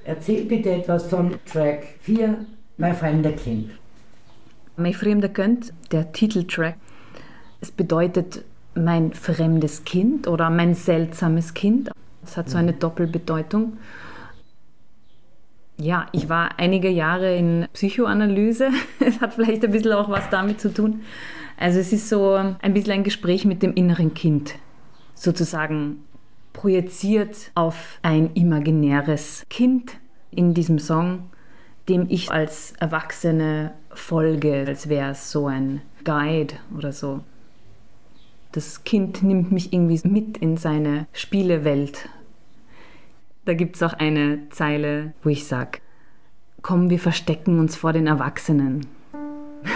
Erzähl bitte etwas von Track 4, Mein fremder Kind. Mein fremder Kind, der Titeltrack, es bedeutet mein fremdes Kind oder mein seltsames Kind. Es hat so eine Doppelbedeutung. Ja, ich war einige Jahre in Psychoanalyse. Es hat vielleicht ein bisschen auch was damit zu tun. Also es ist so ein bisschen ein Gespräch mit dem inneren Kind, sozusagen projiziert auf ein imaginäres Kind in diesem Song, dem ich als Erwachsene folge, als wäre es so ein Guide oder so. Das Kind nimmt mich irgendwie mit in seine Spielewelt. Da gibt es auch eine Zeile, wo ich sage, komm, wir verstecken uns vor den Erwachsenen.